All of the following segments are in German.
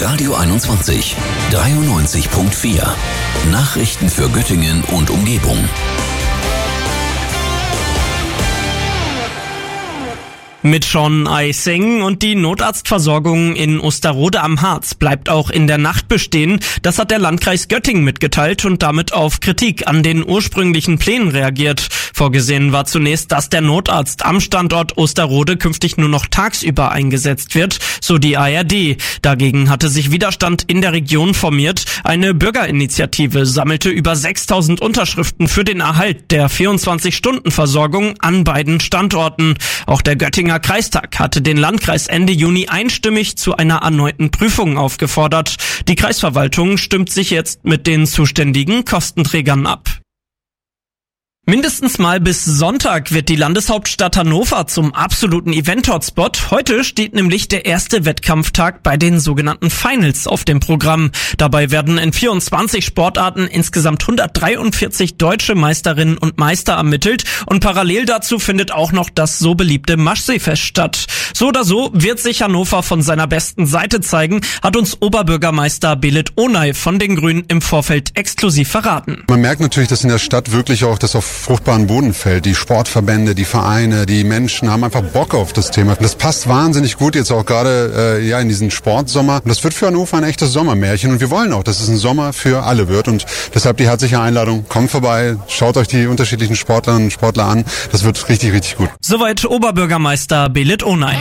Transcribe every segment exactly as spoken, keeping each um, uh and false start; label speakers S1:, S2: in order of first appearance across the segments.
S1: Radio einundzwanzig, dreiundneunzig Komma vier. Nachrichten für Göttingen und Umgebung.
S2: Mit Sean Eising und die Notarztversorgung in Osterode am Harz bleibt auch in der Nacht bestehen. Das hat der Landkreis Göttingen mitgeteilt und damit auf Kritik an den ursprünglichen Plänen reagiert. Vorgesehen war zunächst, dass der Notarzt am Standort Osterode künftig nur noch tagsüber eingesetzt wird, so die A R D. Dagegen hatte sich Widerstand in der Region formiert. Eine Bürgerinitiative sammelte über sechstausend Unterschriften für den Erhalt der vierundzwanzig-Stunden-Versorgung an beiden Standorten. Auch der Göttinger Kreistag hatte den Landkreis Ende Juni einstimmig zu einer erneuten Prüfung aufgefordert. Die Kreisverwaltung stimmt sich jetzt mit den zuständigen Kostenträgern ab. Mindestens mal bis Sonntag wird die Landeshauptstadt Hannover zum absoluten Event-Hotspot. Heute steht nämlich der erste Wettkampftag bei den sogenannten Finals auf dem Programm. Dabei werden in vierundzwanzig Sportarten insgesamt hundertdreiundvierzig deutsche Meisterinnen und Meister ermittelt und parallel dazu findet auch noch das so beliebte Maschseefest statt. So oder so wird sich Hannover von seiner besten Seite zeigen, hat uns Oberbürgermeister Belit Onay von den Grünen im Vorfeld exklusiv verraten.
S3: Man merkt natürlich, dass in der Stadt wirklich auch das auf fruchtbaren Boden fällt. Die Sportverbände, die Vereine, die Menschen haben einfach Bock auf das Thema. Das passt wahnsinnig gut jetzt auch gerade äh, ja in diesen Sportsommer. Und das wird für Hannover ein echtes Sommermärchen und wir wollen auch, dass es ein Sommer für alle wird und deshalb die herzliche Einladung. Kommt vorbei, schaut euch die unterschiedlichen Sportlerinnen und Sportler an. Das wird richtig, richtig gut.
S2: Soweit Oberbürgermeister Belit Onay.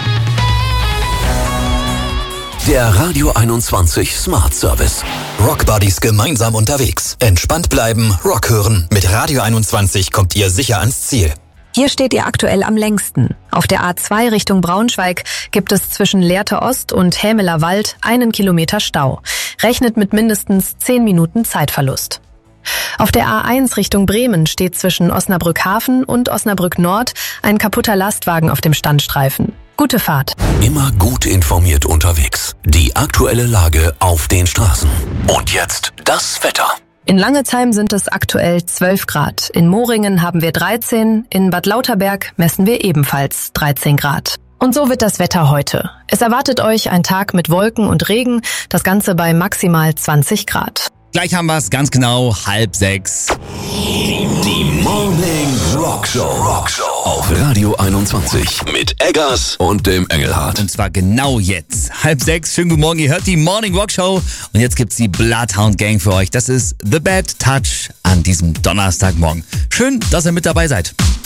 S1: Der Radio einundzwanzig Smart Service.
S4: Rock Buddies gemeinsam unterwegs. Entspannt bleiben, Rock hören. Mit Radio einundzwanzig kommt ihr sicher ans Ziel.
S5: Hier steht ihr aktuell am längsten. Auf der A zwei Richtung Braunschweig gibt es zwischen Lehrte Ost und Hämeler Wald einen Kilometer Stau. Rechnet mit mindestens zehn Minuten Zeitverlust. Auf der A eins Richtung Bremen steht zwischen Osnabrück Hafen und Osnabrück Nord ein kaputter Lastwagen auf dem Standstreifen. Gute Fahrt.
S1: Immer gut informiert unterwegs. Die aktuelle Lage auf den Straßen. Und jetzt das Wetter.
S5: In Langezheim sind es aktuell zwölf Grad. In Moringen haben wir dreizehn. In Bad Lauterberg messen wir ebenfalls dreizehn Grad. Und so wird das Wetter heute. Es erwartet euch ein Tag mit Wolken und Regen. Das Ganze bei maximal zwanzig Grad.
S6: Gleich haben wir es ganz genau, halb sechs.
S1: Die Morning Rock Show. Rock Show auf Radio einundzwanzig mit Eggers und dem Engelhardt.
S6: Und zwar genau jetzt, halb sechs. Schönen guten Morgen, ihr hört die Morning Rock Show. Und jetzt gibt's die Bloodhound Gang für euch. Das ist The Bad Touch an diesem Donnerstagmorgen. Schön, dass ihr mit dabei seid.